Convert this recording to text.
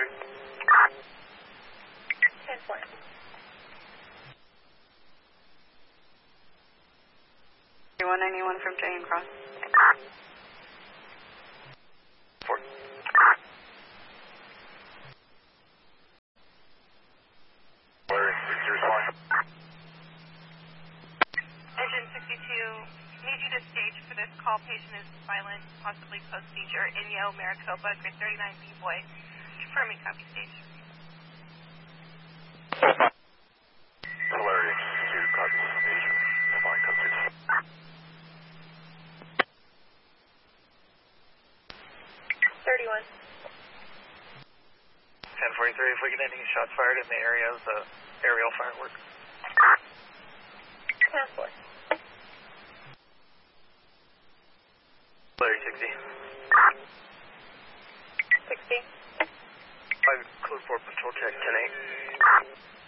10-4. 191 from Jane Cross. 4. Engine 62, need you to stage for this call. Patient is violent, possibly post-seizure. Inyo, Maricopa, grid 39B boy. Confirming copy stage. Solarium 2, copy stage. Fine, code 6. 31. 1043, if we get any shots fired in the area of the aerial fireworks. 10-4. Larry 60. 60. 5, close 4, patrol check, 10-8.